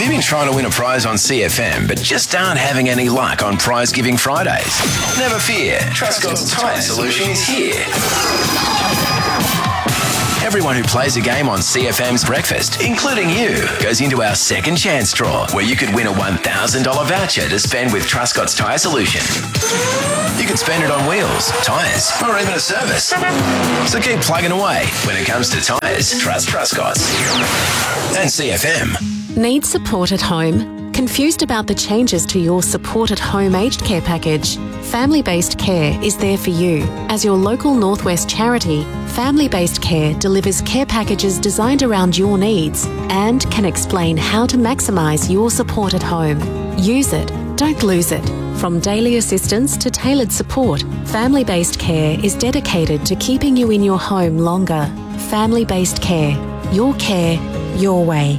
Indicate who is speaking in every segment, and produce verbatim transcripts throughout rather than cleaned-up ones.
Speaker 1: You've been trying to win a prize on C F M, but just aren't having any luck on Prize Giving Fridays? Never fear. Trustcott's Tyre Solution is here. Everyone who plays a game on C F M's Breakfast, including you, goes into our second chance draw, where you could win a one thousand dollars voucher to spend with Trustcott's Tyre Solution. You could spend it on wheels, tyres, or even a service. So keep plugging away. When it comes to tyres, trust Trustcott's. And C F M.
Speaker 2: Need support at home? Confused about the changes to your Support at Home aged care package? Family Based Care is there for you. As your local Northwest charity, Family Based Care delivers care packages designed around your needs and can explain how to maximise your support at home. Use it, don't lose it. From daily assistance to tailored support, Family Based Care is dedicated to keeping you in your home longer. Family Based Care. Your care, your way.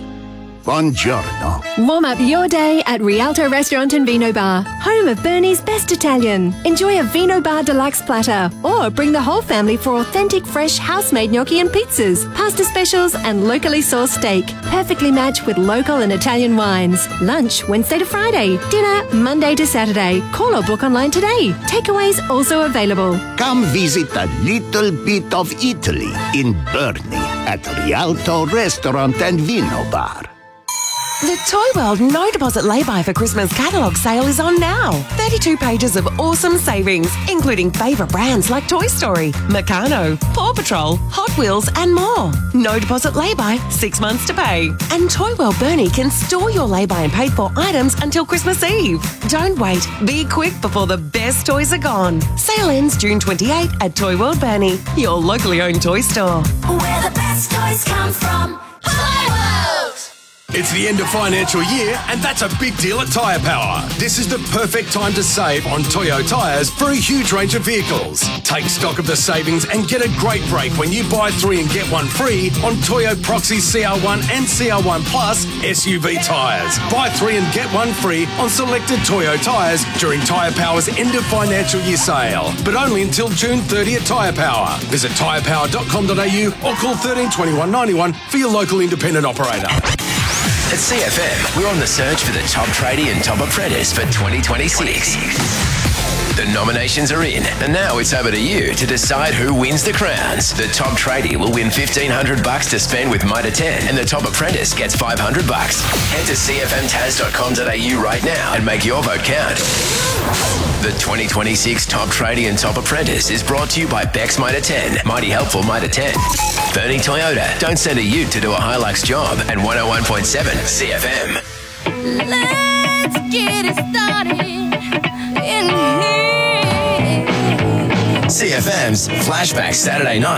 Speaker 3: Buongiorno.
Speaker 4: Warm up your day at Rialto Restaurant and Vino Bar, home of Bernie's best Italian. Enjoy a Vino Bar Deluxe platter or bring the whole family for authentic fresh house-made gnocchi and pizzas, pasta specials and locally sourced steak. Perfectly matched with local and Italian wines. Lunch Wednesday to Friday. Dinner Monday to Saturday. Call or book online today. Takeaways also available.
Speaker 3: Come visit a little bit of Italy in Bernie at Rialto Restaurant and Vino Bar.
Speaker 5: The Toy World No Deposit Lay-By for Christmas catalogue sale is on now. thirty-two pages of awesome savings, including favourite brands like Toy Story, Meccano, Paw Patrol, Hot Wheels and more. No deposit lay-by, six months to pay. And Toy World Burnie can store your lay-by and paid for items until Christmas Eve. Don't wait. Be quick before the best toys are gone. Sale ends June twenty-eighth at Toy World Burnie, your locally owned toy store.
Speaker 6: Where the best toys come from. Toy World!
Speaker 7: It's the end of financial year, and that's a big deal at Tyre Power. This is the perfect time to save on Toyo tyres for a huge range of vehicles. Take stock of the savings and get a great break when you buy three and get one free on Toyo Proxy C R one and C R one Plus S U V tyres. Buy three and get one free on selected Toyo tyres during Tyre Power's end of financial year sale, but only until June thirtieth at Tyre Power. Visit tyre power dot com dot a u or call thirteen twenty-one ninety-one for your local independent operator.
Speaker 1: At C F M, we're on the search for the top tradie and top apprentice for twenty twenty-six. The nominations are in, and now it's over to you to decide who wins the crowns. The top tradie will win fifteen hundred bucks to spend with Mitre ten, and the top apprentice gets five hundred bucks. Head to c f m taz dot com dot a u right now and make your vote count. The twenty twenty-six Top Tradie and Top Apprentice is brought to you by Bex Mitre ten, Mighty Helpful Mitre ten. Bernie Toyota, don't send a ute to do a Hilux job, and one oh one point seven C F M.
Speaker 6: Let's get it started in here.
Speaker 1: C F M's Flashback Saturday night.